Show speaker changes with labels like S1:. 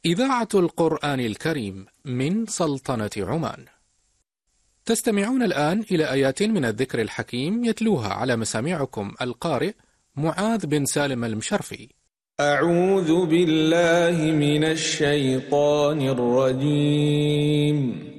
S1: إذاعة القرآن الكريم من سلطنة عمان. تستمعون الآن إلى آيات من الذكر الحكيم يتلوها على مسامعكم القارئ معاذ بن سالم المشرفي.
S2: أعوذ بالله من الشيطان الرجيم.